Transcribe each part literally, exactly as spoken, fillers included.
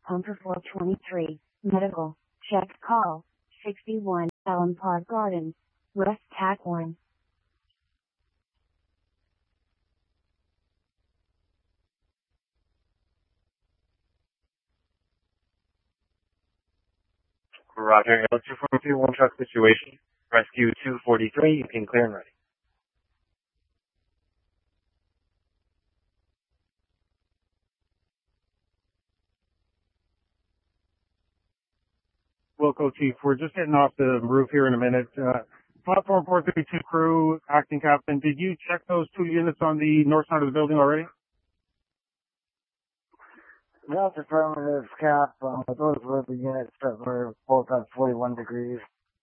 Hunter four twenty-three, medical, check call, sixty-one, Elm Park Gardens, West Tac one. Roger, Hill two four two, one truck situation. Rescue two forty-three, you can clear and ready. Wilco Chief, we're just getting off the roof here in a minute. Uh, Platform four thirty-two crew, acting captain, did you check those two units on the north side of the building already? That's affirmative, Cap. Um, those were the units that were both at forty-one degrees.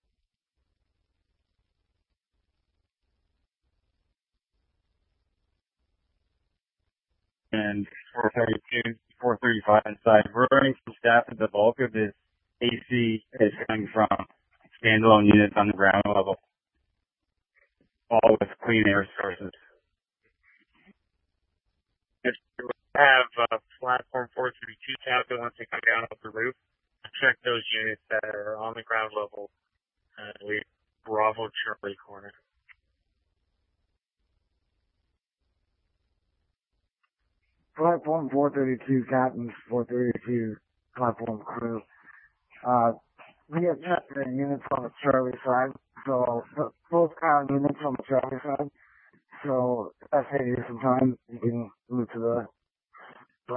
And four thirty-two, four thirty-five inside. We're learning from staff that the bulk of this A C is coming from standalone units on the ground level, all with clean air sources. If you have uh, platform four thirty-two cap that wants to come down off the roof, check those units that are on the ground level. Uh, we Bravo Charlie corner. Platform four thirty-two, Captains four thirty-two, platform crew. Uh, we have checked the units on the Charlie side, so both kind of units on the Charlie side. So if that saves you some time, you can